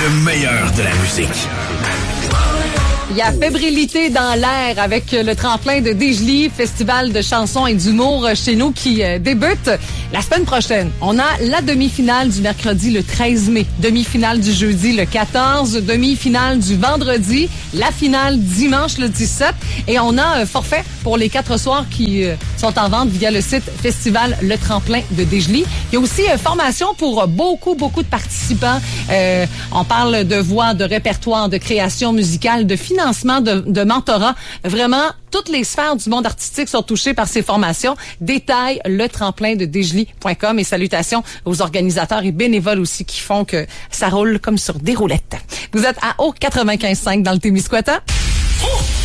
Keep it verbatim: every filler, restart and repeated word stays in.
Le meilleur de la musique. Il y a fébrilité dans l'air avec le tremplin de Desjely, festival de chansons et d'humour chez nous qui euh, débute la semaine prochaine. On a la demi-finale du mercredi le treize mai, demi-finale du jeudi le quatorze, demi-finale du vendredi, la finale dimanche le dix-sept et on a un forfait pour les quatre soirs qui euh, sont en vente via le site Festival Le Tremplin de Desjely. Il y a aussi euh, formation pour beaucoup, beaucoup de participants. Euh, on parle de voix, de répertoire, de création musicale, de financement, De, de mentorat. Vraiment, toutes les sphères du monde artistique sont touchées par ces formations. Détail, le tremplin de desjely point com et salutations aux organisateurs et bénévoles aussi qui font que ça roule comme sur des roulettes. Vous êtes à Haut quatre-vingt-quinze virgule cinq dans le Témiscouata.